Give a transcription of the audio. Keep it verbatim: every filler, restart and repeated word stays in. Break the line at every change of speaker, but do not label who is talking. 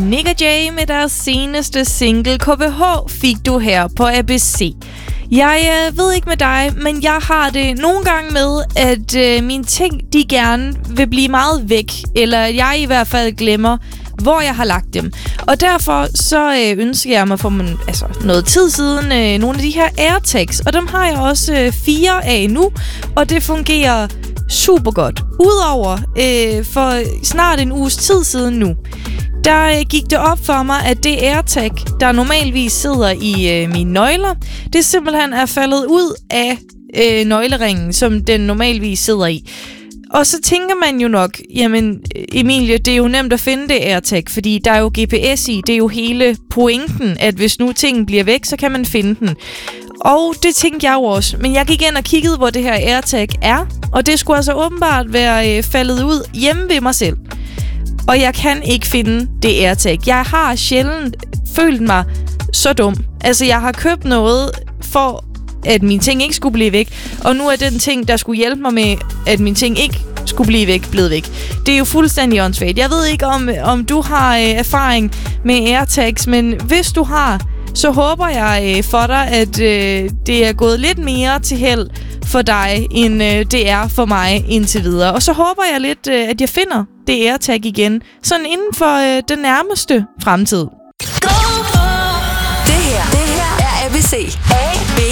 Nick og Jay med deres seneste single K B H fik du her på A B C. Jeg øh, ved ikke med dig, men jeg har det nogle gange med, at øh, mine ting, de gerne vil blive meget væk. Eller at jeg i hvert fald glemmer, hvor jeg har lagt dem. Og derfor så øh, ønsker jeg mig for man, altså, noget tid siden øh, nogle af de her AirTags. Og dem har jeg også øh, fire af nu, og det fungerer super godt. Udover øh, for snart en uges tid siden nu, der øh, gik det op for mig, at det AirTag, der normalvis sidder i øh, mine nøgler, det simpelthen er faldet ud af øh, nøgleringen, som den normalvis sidder i. Og så tænker man jo nok, jamen Emilie, det er jo nemt at finde det AirTag, fordi der er jo G P S i, det er jo hele pointen, at hvis nu tingen bliver væk, så kan man finde den. Og det tænkte jeg jo også, men jeg gik ind og kiggede, hvor det her AirTag er, og det skulle altså åbenbart være øh, faldet ud hjemme ved mig selv. Og jeg kan ikke finde det AirTag. Jeg har sjældent følt mig så dum. Altså, jeg har købt noget for, at mine ting ikke skulle blive væk, og nu er den ting, der skulle hjælpe mig med, at mine ting ikke skulle blive væk, blevet væk. Det er jo fuldstændig åndssvagt. Jeg ved ikke, om, om du har øh, erfaring med AirTags, men hvis du har, så håber jeg øh, for dig, at øh, det er gået lidt mere til held for dig, end øh, det er for mig indtil videre. Og så håber jeg lidt, øh, at jeg finder det AirTag igen, sådan inden for øh, den nærmeste fremtid.
Det her, det her er A B C.